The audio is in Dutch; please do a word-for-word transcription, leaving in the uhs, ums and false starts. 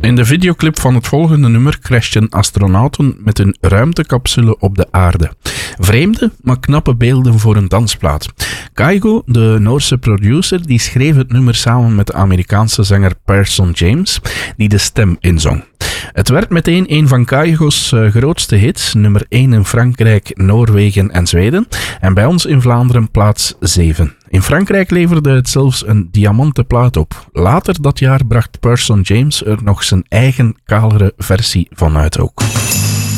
In de videoclip van het volgende nummer crashen astronauten met een ruimtecapsule op de aarde. Vreemde, maar knappe beelden voor een dansplaat. Kygo, de Noorse producer, die schreef het nummer samen met de Amerikaanse zanger Pearson James, die de stem inzong. Het werd meteen een van Kygo's uh, grootste hits, nummer één in Frankrijk, Noorwegen en Zweden, en bij ons in Vlaanderen plaats zeven. In Frankrijk leverde het zelfs een diamanten plaat op. Later dat jaar bracht Pearson James er nog zijn eigen kalere versie van uit ook.